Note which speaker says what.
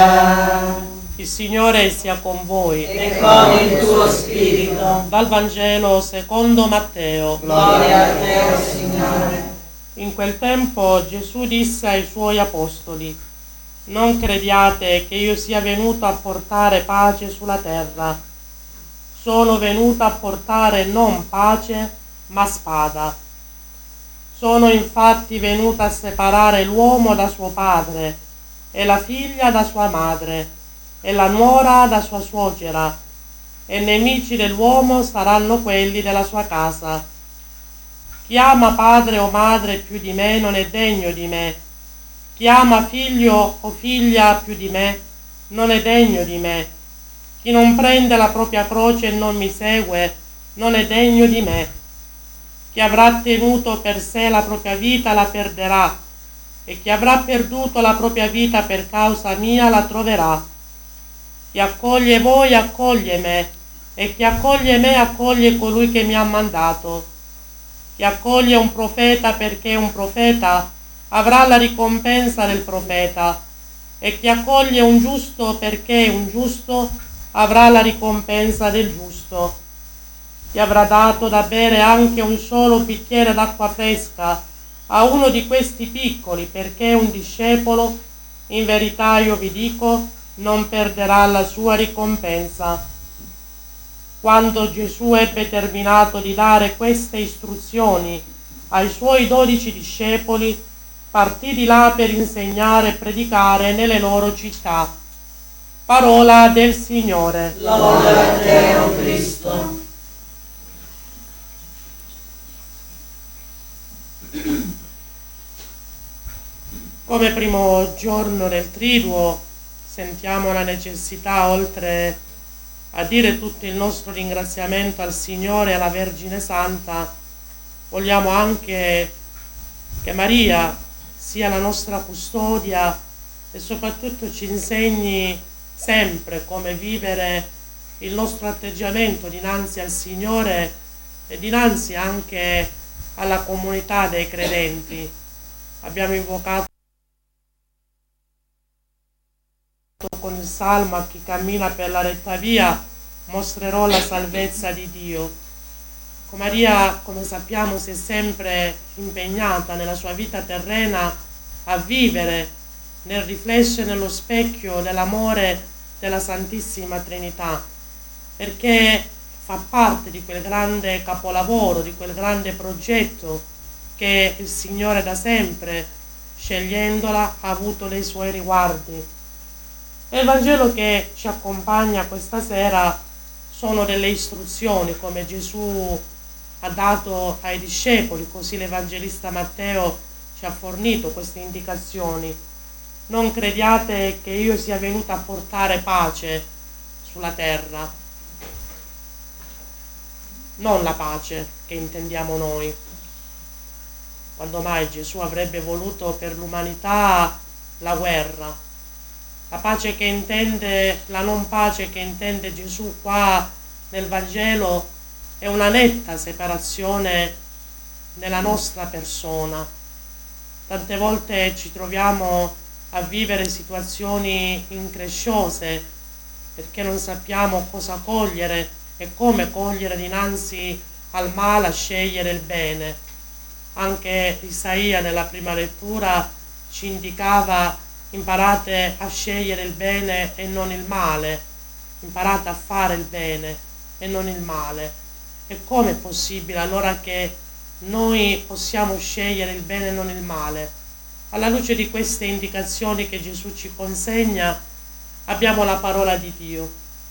Speaker 1: Il Signore sia con voi.
Speaker 2: E con il tuo spirito.
Speaker 1: Dal Vangelo secondo Matteo.
Speaker 2: Gloria a te, o Signore.
Speaker 1: In quel tempo Gesù disse ai suoi apostoli: non crediate che io sia venuto a portare pace sulla terra. Sono venuto a portare non pace, ma spada. Sono infatti venuto a separare l'uomo da suo padre, e la figlia da sua madre, e la nuora da sua suocera, e nemici dell'uomo saranno quelli della sua casa. Chi ama padre o madre più di me non è degno di me. Chi ama figlio o figlia più di me non è degno di me. Chi non prende la propria croce e non mi segue non è degno di me. Chi avrà tenuto per sé la propria vita la perderà, e chi avrà perduto la propria vita per causa mia la troverà. Chi accoglie voi accoglie me, e chi accoglie me accoglie colui che mi ha mandato. Chi accoglie un profeta perché è un profeta avrà la ricompensa del profeta, e chi accoglie un giusto perché è un giusto avrà la ricompensa del giusto. Chi avrà dato da bere anche un solo bicchiere d'acqua fresca a uno di questi piccoli perché è un discepolo, in verità io vi dico, non perderà la sua ricompensa. Quando Gesù ebbe terminato di dare queste istruzioni ai suoi 12 discepoli, partì di là per insegnare e predicare nelle loro città. Parola del Signore.
Speaker 2: Lode a te, o Cristo.
Speaker 1: Come primo giorno del Triduo sentiamo la necessità, oltre a dire tutto il nostro ringraziamento al Signore e alla Vergine Santa, vogliamo anche che Maria sia la nostra custodia e soprattutto ci insegni sempre come vivere il nostro atteggiamento dinanzi al Signore e dinanzi anche alla comunità dei credenti. Abbiamo invocato con il Salmo: a chi cammina per la retta via mostrerò la salvezza di Dio. Maria, come sappiamo, si è sempre impegnata nella sua vita terrena a vivere nel riflesso e nello specchio dell'amore della Santissima Trinità, perché fa parte di quel grande capolavoro, di quel grande progetto che il Signore da sempre, scegliendola, ha avuto nei suoi riguardi. E il Vangelo che ci accompagna questa sera sono delle istruzioni, come Gesù ha dato ai discepoli, così l'Evangelista Matteo ci ha fornito queste indicazioni. Non crediate che io sia venuto a portare pace sulla terra, non la pace che intendiamo noi. Quando mai Gesù avrebbe voluto per l'umanità la guerra? La pace che intende, la non pace che intende Gesù qua nel Vangelo è una netta separazione nella nostra persona. Tante volte ci troviamo a vivere situazioni incresciose perché non sappiamo cosa cogliere e come cogliere dinanzi al male, a scegliere il bene. Anche Isaia nella prima lettura ci indicava: imparate a scegliere il bene e non il male, imparate a fare il bene e non il male. E come è possibile allora che noi possiamo scegliere il bene e non il male? Alla luce di queste indicazioni che Gesù ci consegna, abbiamo la parola di Dio.